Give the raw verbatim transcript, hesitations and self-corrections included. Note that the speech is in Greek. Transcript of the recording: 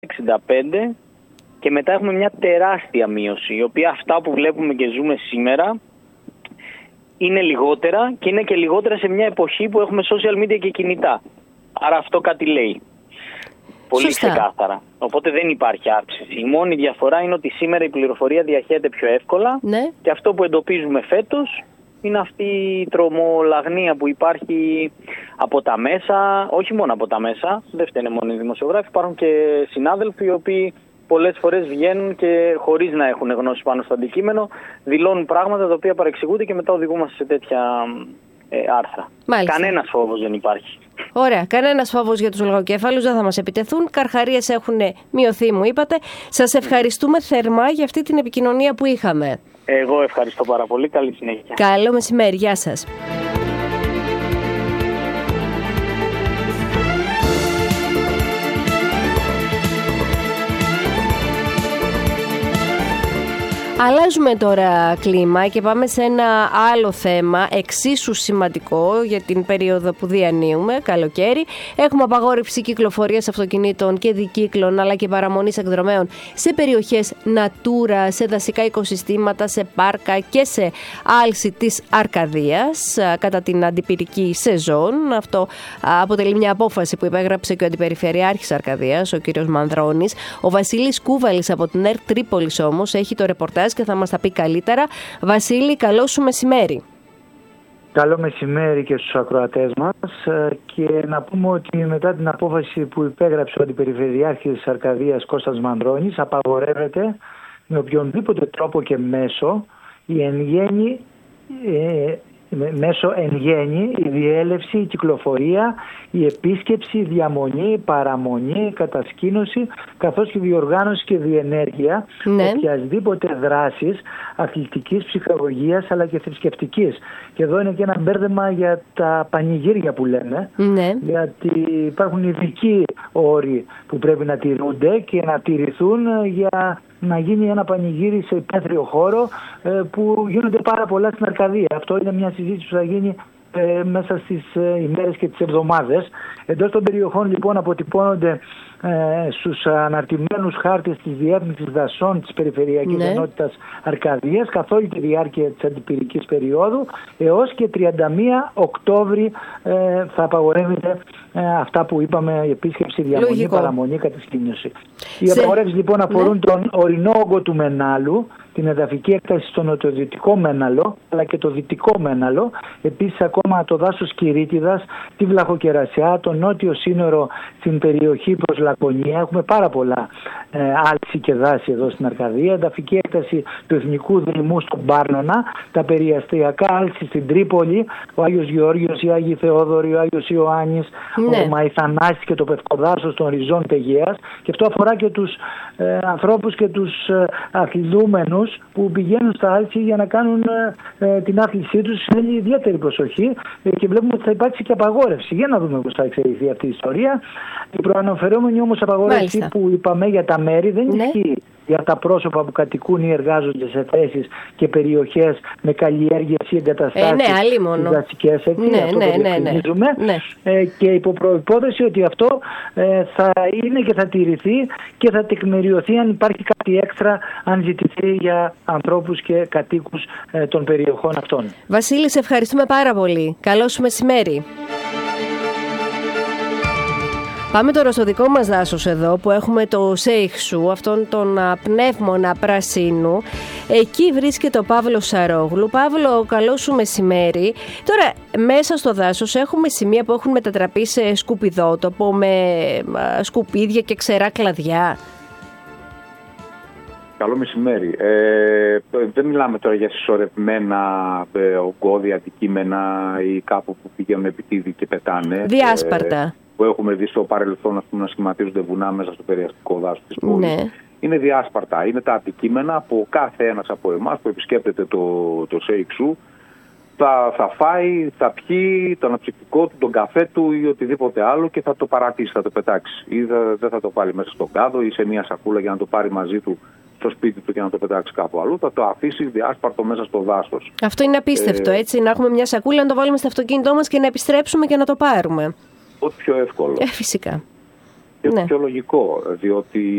εξήντα πέντε και μετά έχουμε μια τεράστια μείωση, η οποία αυτά που βλέπουμε και ζούμε σήμερα είναι λιγότερα και είναι και λιγότερα σε μια εποχή που έχουμε social media και κινητά. Άρα αυτό κάτι λέει. Πολύ Σωστά. ξεκάθαρα. Οπότε δεν υπάρχει αύξηση. Η μόνη διαφορά είναι ότι σήμερα η πληροφορία διαχέεται πιο εύκολα, ναι. και αυτό που εντοπίζουμε φέτος είναι αυτή η τρομολαγνία που υπάρχει από τα μέσα, όχι μόνο από τα μέσα, δεν φταίνε μόνο οι δημοσιογράφοι, υπάρχουν και συνάδελφοι οι οποίοι πολλές φορές βγαίνουν και χωρίς να έχουν γνώση πάνω στο αντικείμενο δηλώνουν πράγματα τα οποία παρεξηγούνται και μετά οδηγούμαστε σε τέτοια ε, άρθρα. Μάλιστα. Κανένας φόβος δεν υπάρχει. Ωραία. Κανένας φόβος για τους λογοκέφαλους, δεν θα μας επιτεθούν. Καρχαρίες έχουν μειωθεί, μου είπατε. Σας ευχαριστούμε θερμά για αυτή την επικοινωνία που είχαμε. Εγώ ευχαριστώ πάρα πολύ. Καλή συνέχεια. Καλό μεσημέρι. Γεια σας. Αλλάζουμε τώρα κλίμα και πάμε σε ένα άλλο θέμα εξίσου σημαντικό για την περίοδο που διανύουμε, καλοκαίρι. Έχουμε απαγόρευση κυκλοφορίας αυτοκινήτων και δικύκλων αλλά και παραμονής εκδρομέων σε περιοχές Natura, σε δασικά οικοσυστήματα, σε πάρκα και σε άλση της Αρκαδίας κατά την αντιπυρική σεζόν. Αυτό αποτελεί μια απόφαση που υπέγραψε και ο Αντιπεριφερειάρχης Αρκαδίας, ο κύριος Μανδρώνης. Ο Βασίλης Κούβαλης από την ΕΡΤ Τρίπολης όμως έχει το ρεπορτάζ και θα μας τα πει καλύτερα. Βασίλη, καλό σου μεσημέρι. Καλό μεσημέρι και στους ακροατές μας, και να πούμε ότι μετά την απόφαση που υπέγραψε ο Αντιπεριφερειάρχης της Αρκαδίας Κώστας Μανδρώνης, απαγορεύεται με οποιονδήποτε τρόπο και μέσο η εν γέννη, ε, μέσω εν γέννη η διέλευση, η κυκλοφορία, η επίσκεψη, η διαμονή, η παραμονή, η κατασκήνωση, καθώς και η διοργάνωση και διενέργεια ναι. οποιασδήποτε δράσης αθλητικής, ψυχαγωγίας αλλά και θρησκευτικής. Και εδώ είναι και ένα μπέρδεμα για τα πανηγύρια που λέμε, ναι. γιατί υπάρχουν ειδικοί όροι που πρέπει να τηρούνται και να τηρηθούν για να γίνει ένα πανηγύρι σε υπαίθριο χώρο, που γίνονται πάρα πολλά στην Αρκαδία. Αυτό είναι μια συζήτηση που θα γίνει ε, μέσα στις ε, ημέρες και τις εβδομάδες. Εντός των περιοχών λοιπόν αποτυπώνονται ε, στους αναρτημένους χάρτες της Διεύθυνσης Δασών της Περιφερειακής ναι. Ενότητας Αρκαδίας καθ' όλη τη διάρκεια της αντιπυρικής περίοδου έως και τριάντα μία Οκτώβρη ε, θα απαγορεύεται ε, αυτά που είπαμε, η επίσκεψη, διαμονή, Λογικό. παραμονή, κατασκήνωση. Οι Σε... απαγορεύσεις λοιπόν αφορούν ναι. τον ορεινό όγκο του Μενάλου, την εδαφική έκταση στο νοτιοδυτικό Μέναλο αλλά και το δυτικό Μέναλο, επίσης ακόμα το δάσος Κυρίτιδας, τη Βλαχοκερασιά, το νότιο σύνορο στην περιοχή προς Λακωνία. Έχουμε πάρα πολλά ε, άλση και δάση εδώ στην Αρκαδία, εδαφική έκταση του Εθνικού Δρυμού στον Πάρνονα, τα περιαστιακά άλση στην Τρίπολη, ο Άγιος Γεώργιος, η Άγιοι Θεόδωροι, ο Άγιος Ιωάννης, ναι. ο Μαϊθανάσης και το Πευκοδάσος των Ριζών Τεγέας, και αυτό αφορά και τους ε, ανθρώπους και τους ε, αθλητούμενους που πηγαίνουν στα άλση για να κάνουν ε, την άθλησή τους. Θέλει ιδιαίτερη προσοχή ε, και βλέπουμε ότι θα υπάρξει και απαγόρευση. Για να δούμε πώς θα εξελιχθεί αυτή η ιστορία. Η προαναφερόμενη όμως απαγόρευση Μάλιστα. που είπαμε για τα μέρη δεν ναι. ισχύει για τα πρόσωπα που κατοικούν ή εργάζονται σε θέσεις και περιοχές με καλλιέργειες ή εγκαταστάσεις ε, ναι, αλλήμονο. δασικές, έτσι, ναι, αυτό ναι, το ναι, ναι, ναι. Ε, και υπό προϋπόθεση ότι αυτό ε, θα είναι και θα τηρηθεί και θα τεκμηριωθεί αν υπάρχει κάτι έξτρα, αν ζητηθεί για ανθρώπους και κατοίκους ε, των περιοχών αυτών. Βασίλη, σε ευχαριστούμε πάρα πολύ. Καλό σου μεσημέρι. Πάμε τώρα στο δικό μας δάσος εδώ που έχουμε το Σέιχσου, αυτόν τον πνεύμονα πρασίνου. Εκεί βρίσκεται ο Παύλος Σαρόγλου. Παύλο, καλό σου μεσημέρι. Τώρα, μέσα στο δάσος έχουμε σημεία που έχουν μετατραπεί σε σκουπιδότοπο με σκουπίδια και ξερά κλαδιά. Καλό μεσημέρι. Ε, δεν μιλάμε τώρα για συσσωρευμένα ε, ογκώδια αντικείμενα ή κάπου που πηγαίνουν επιτίδη και πετάνε. Διάσπαρτα. Ε, που έχουμε δει στο παρελθόν, ας πούμε, να σχηματίζονται βουνά μέσα στο περιαστικό δάσος της πόλης. Ναι. Είναι διάσπαρτα. Είναι τα αντικείμενα που κάθε ένας από εμάς που επισκέπτεται το, το Σέιξου θα, θα φάει, θα πιει το αναψυκτικό του, τον καφέ του ή οτιδήποτε άλλο και θα το παρατήσει, θα το πετάξει. Ή θα, δεν θα το βάλει μέσα στον κάδο ή σε μια σακούλα για να το πάρει μαζί του στο σπίτι του και να το πετάξει κάπου αλλού. Θα το αφήσει διάσπαρτο μέσα στο δάσος. Αυτό είναι απίστευτο, ε... έτσι. Να έχουμε μια σακούλα, να το βάλουμε στο αυτοκίνητό μας και να επιστρέψουμε και να το πάρουμε. Ό,τι πιο εύκολο. Ε, φυσικά. Και ναι. πιο λογικό, διότι